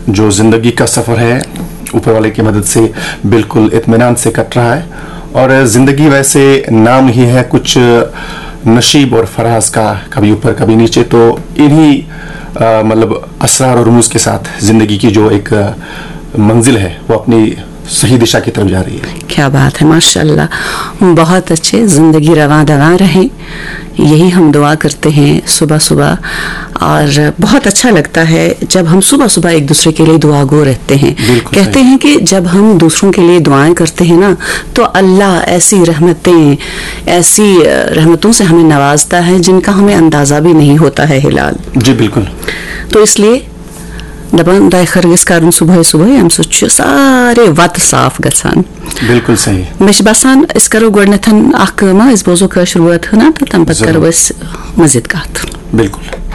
जो ज़िंदगी का सफ़र है ऊपर वाले की मदद से बिल्कुल इत्मीनान से कट रहा है। और ज़िंदगी वैसे नाम ही है कुछ नशीब और फराज का, कभी ऊपर कभी नीचे। तो इन्हीं मतलब असरार और रुमूज़ के साथ ज़िंदगी की जो एक मंजिल है वो अपनी सही दिशा की तरफ जा रही है। क्या बात है, माशाल्लाह, बहुत अच्छे। ज़िंदगी रवां दवां रहे, यही हम दुआ करते हैं सुबह सुबह। और बहुत अच्छा लगता है जब हम सुबह सुबह एक दूसरे के लिए दुआ गो रहते हैं। कहते हैं कि जब हम दूसरों के लिए दुआएं करते हैं ना, तो अल्लाह ऐसी रहमतों से हमें नवाजता है जिनका हमें अंदाज़ा भी नहीं होता है। हिलाल जी बिल्कुल। तो इसलिए दपन दाय खरगस कर सुबह सुबह अम सारे वत साफ गसान। बिल्कुल सही। मे बसान अस करो गोडनेथन अख कम, अस बोजो कशर वत हना, तो तम पत करो अस मजीद कत। बिल्कुल।